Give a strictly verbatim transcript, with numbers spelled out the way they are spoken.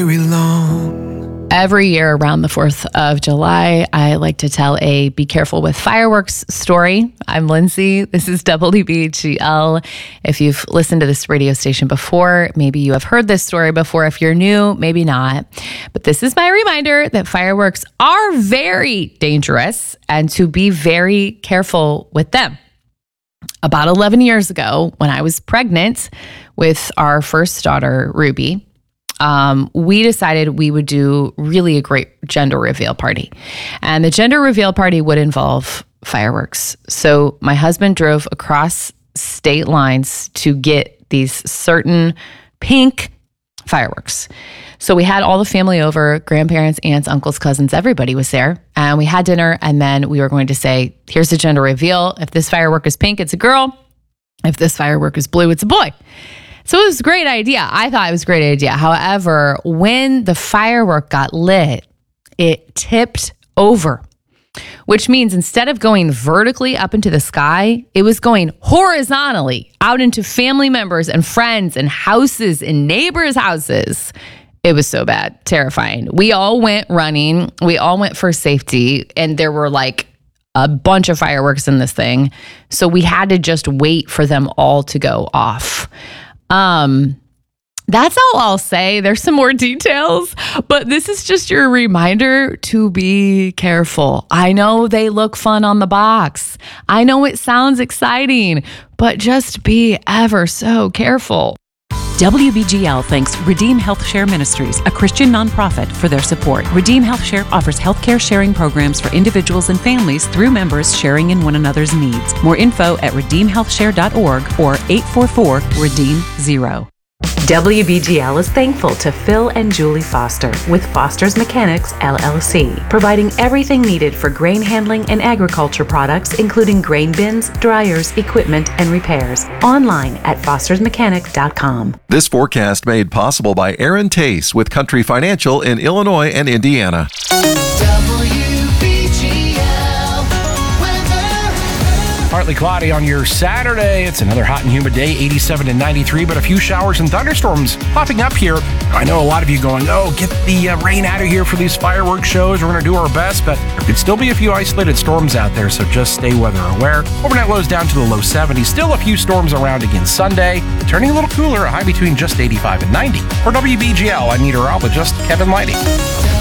Every year around the fourth of July, I like to tell a Be Careful with Fireworks story. I'm Lindsay. This is W B G L. If you've listened to this radio station before, maybe you have heard this story before. If you're new, maybe not. But this is my reminder that fireworks are very dangerous and to be very careful with them. About eleven years ago, when I was pregnant with our first daughter, Ruby, Um, we decided we would do really a great gender reveal party. And the gender reveal party would involve fireworks. So my husband drove across state lines to get these certain pink fireworks. So we had all the family over, grandparents, aunts, uncles, cousins, everybody was there. And we had dinner, and then we were going to say, here's the gender reveal. If this firework is pink, it's a girl. If this firework is blue, it's a boy. So it was a great idea. I thought it was a great idea. However, when the firework got lit, it tipped over, which means instead of going vertically up into the sky, it was going horizontally out into family members and friends and houses and neighbors' houses. It was so bad, terrifying. We all went running. We all went for safety, and there were like a bunch of fireworks in this thing. So we had to just wait for them all to go off. Um, that's all I'll say. There's some more details, but this is just your reminder to be careful. I know they look fun on the box. I know it sounds exciting, but just be ever so careful. W B G L thanks Redeem Health Share Ministries, a Christian nonprofit, for their support. Redeem Health Share offers healthcare sharing programs for individuals and families through members sharing in one another's needs. More info at redeem health share dot org or eight four four, redeem zero. W B G L is thankful to Phil and Julie Foster with Foster's Mechanics, L L C, providing everything needed for grain handling and agriculture products, including grain bins, dryers, equipment, and repairs. Online at fosters mechanic dot com. This forecast made possible by Aaron Tace with Country Financial in Illinois and Indiana. Partly cloudy on your Saturday. It's another hot and humid day, eighty-seven to ninety-three, but a few showers and thunderstorms popping up here. I know a lot of you going, oh, get the uh, rain out of here for these fireworks shows. We're going to do our best, but there could still be a few isolated storms out there, so just stay weather aware. Overnight lows down to the low seventies. Still a few storms around again Sunday. Turning a little cooler, a high between just eighty-five and ninety. For W B G L, I'm meteorologist Kevin Lighty.